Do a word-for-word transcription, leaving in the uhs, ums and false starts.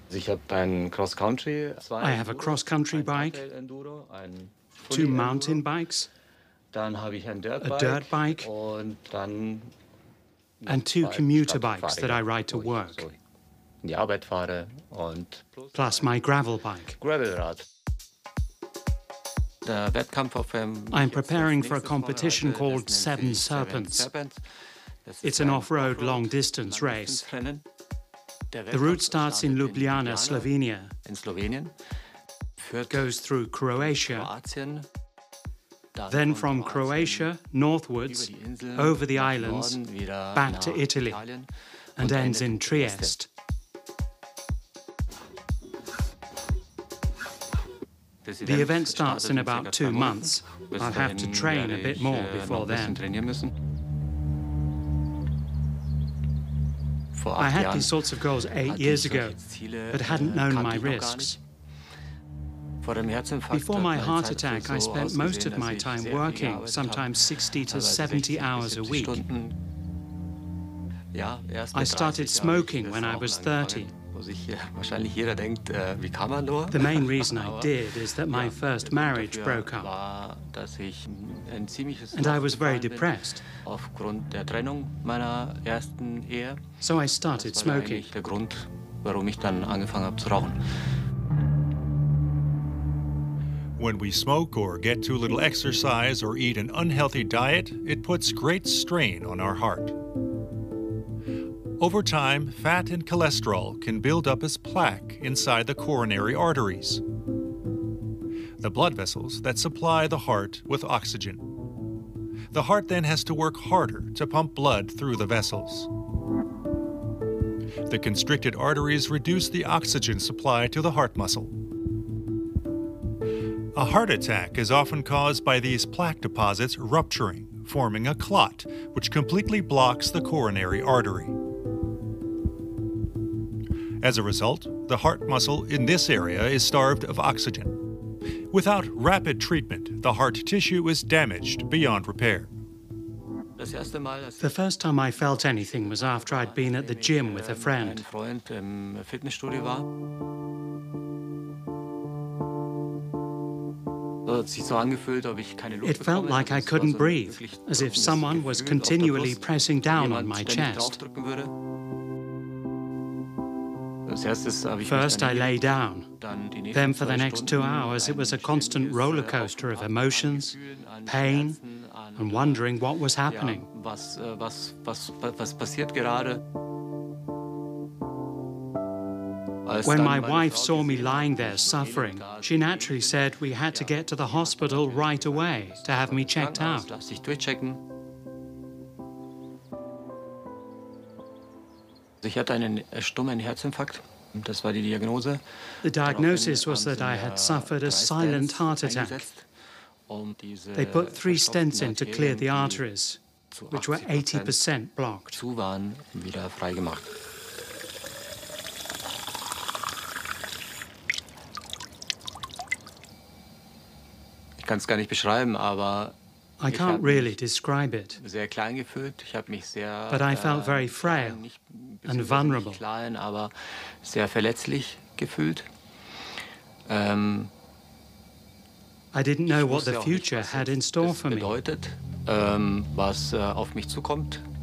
I have a cross-country bike, two mountain bikes, a dirt bike, and two commuter bikes that I ride to work, plus my gravel bike. I'm preparing for a competition called Seven Serpents. It's an off-road long-distance race. The route starts in Ljubljana, Slovenia, goes through Croatia, then from Croatia northwards, over the islands, back to Italy, and ends in Trieste. The event starts in about two months. I'll have to train a bit more before then. I had these sorts of goals eight years ago, but hadn't known my risks. Before my heart attack, I spent most of my time working, sometimes sixty to seventy hours a week. I started smoking when I was thirty. The main reason I did is that my first marriage broke up, and I was very depressed. So I started smoking. When we smoke or get too little exercise or eat an unhealthy diet, it puts great strain on our heart. Over time, fat and cholesterol can build up as plaque inside the coronary arteries, the blood vessels that supply the heart with oxygen. The heart then has to work harder to pump blood through the vessels. The constricted arteries reduce the oxygen supply to the heart muscle. A heart attack is often caused by these plaque deposits rupturing, forming a clot, which completely blocks the coronary artery. As a result, the heart muscle in this area is starved of oxygen. Without rapid treatment, the heart tissue is damaged beyond repair. The first time I felt anything was after I'd been at the gym with a friend. It felt like I couldn't breathe, as if someone was continually pressing down on my chest. First I lay down, then for the next two hours it was a constant roller coaster of emotions, pain, and wondering what was happening. When my wife saw me lying there suffering, she naturally said we had to get to the hospital right away to have me checked out. The diagnosis was that I had suffered a silent heart attack. They put three stents in to clear the arteries, which were eighty percent blocked. I can't really describe it, but I felt very frail and vulnerable. I didn't know what the future had in store for me.